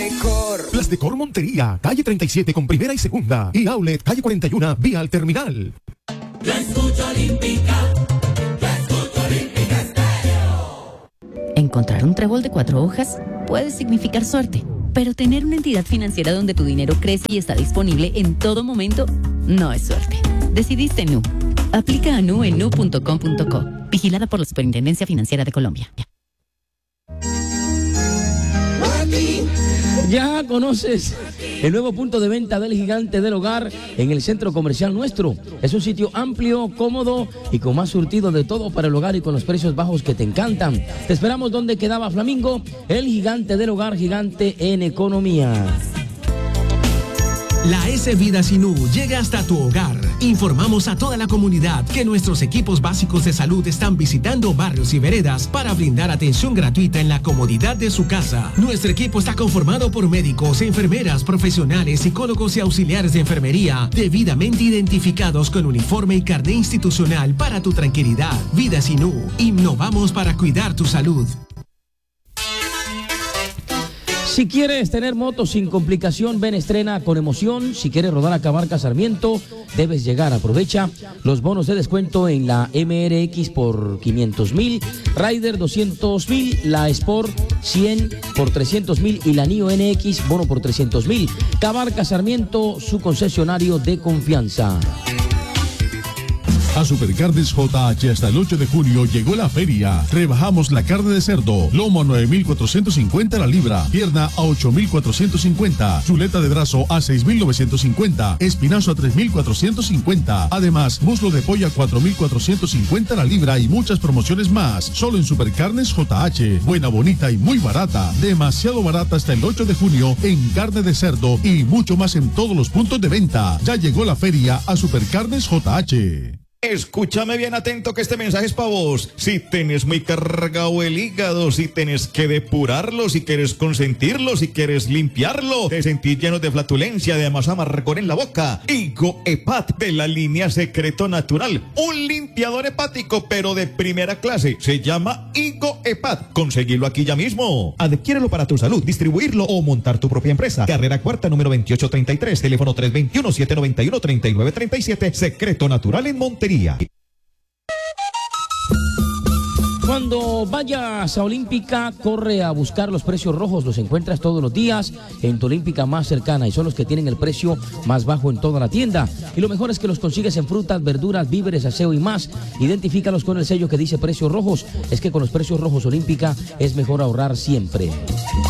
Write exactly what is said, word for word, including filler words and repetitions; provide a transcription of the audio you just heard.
Plasdecor Montería, calle treinta y siete con primera y segunda. Y Outlet, calle cuarenta y uno, vía al terminal. Yo escucho Olímpica. Yo escucho Olímpica Estéreo. Encontrar un trébol de cuatro hojas puede significar suerte, pero tener una entidad financiera donde tu dinero crece y está disponible en todo momento no es suerte. Decidiste Nu. Aplica a Nu en nu punto com punto co. Vigilada por la Superintendencia Financiera de Colombia. Ya conoces el nuevo punto de venta del Gigante del Hogar en el Centro Comercial Nuestro. Es un sitio amplio, cómodo y con más surtido de todo para el hogar y con los precios bajos que te encantan. Te esperamos donde quedaba Flamingo, el Gigante del Hogar, gigante en economía. La S Vida Sinú llega hasta tu hogar. Informamos a toda la comunidad que nuestros equipos básicos de salud están visitando barrios y veredas para brindar atención gratuita en la comodidad de su casa. Nuestro equipo está conformado por médicos, enfermeras, profesionales, psicólogos y auxiliares de enfermería, debidamente identificados con uniforme y carné institucional para tu tranquilidad. Vida Sinú, innovamos para cuidar tu salud. Si quieres tener motos sin complicación, ven, estrena con emoción. Si quieres rodar a Cabarca Sarmiento, debes llegar. Aprovecha los bonos de descuento en la M R X por quinientos mil, Rider doscientos mil, la Sport cien por trescientos mil y la Nio N X bono por trescientos mil. Cabarca Sarmiento, su concesionario de confianza. A Supercarnes J H hasta el ocho de junio llegó la feria. Rebajamos la carne de cerdo, lomo a nueve mil cuatrocientos cincuenta la libra, pierna a ocho mil cuatrocientos cincuenta, chuleta de brazo a seis mil novecientos cincuenta, espinazo a tres mil cuatrocientos cincuenta. Además, muslo de pollo a cuatro mil cuatrocientos cincuenta la libra y muchas promociones más. Solo en Supercarnes J H. Buena, bonita y muy barata. Demasiado barata hasta el ocho de junio en carne de cerdo y mucho más en todos los puntos de venta. Ya llegó la feria a Supercarnes J H. Escúchame bien atento que este mensaje es para vos. Si tenés muy cargado el hígado, si tenés que depurarlo, si quieres consentirlo, si quieres limpiarlo, te sentís lleno de flatulencia, de más amargor en la boca. Higo Hepat de la línea Secreto Natural. Un limpiador hepático, pero de primera clase. Se llama Higo Hepat. Conseguirlo aquí ya mismo. Adquiérelo para tu salud, distribuirlo o montar tu propia empresa. Carrera Cuarta, número veintiocho treinta y tres. Teléfono tres dos uno, siete nueve uno, tres nueve tres siete. Secreto Natural en Montería. Cuando vayas a Olímpica, corre a buscar los precios rojos. Los encuentras todos los días en tu Olímpica más cercana y son los que tienen el precio más bajo en toda la tienda. Y lo mejor es que los consigues en frutas, verduras, víveres, aseo y más. Identifícalos con el sello que dice precios rojos. Es que con los precios rojos Olímpica es mejor ahorrar siempre.